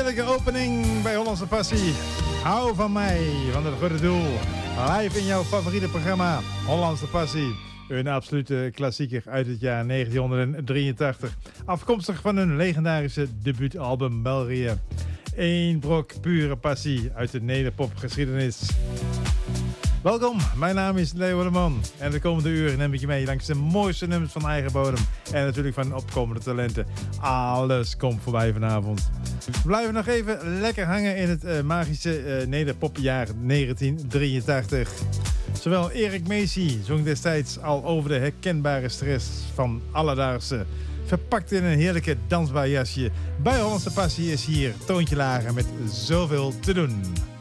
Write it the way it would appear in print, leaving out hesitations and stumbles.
heerlijke opening bij Hollandse Passie. Hou van mij, van het goede doel. Live in jouw favoriete programma, Hollandse Passie. Een absolute klassieker uit het jaar 1983. Afkomstig van hun legendarische debuutalbum België. Eén brok pure passie uit de nederpopgeschiedenis. Welkom, mijn naam is Leo de Man. En de komende uren neem ik je mee langs de mooiste nummers van eigen bodem. En natuurlijk van opkomende talenten. Alles komt voorbij vanavond. We blijven nog even lekker hangen in het magische nederpopjaar 1983. Zowel Erik Macy zong destijds al over de herkenbare stress van alledaagse. Verpakt in een heerlijke dansbaar jasje. Bij Hollandse Passie is hier Toontje Lager met zoveel te doen.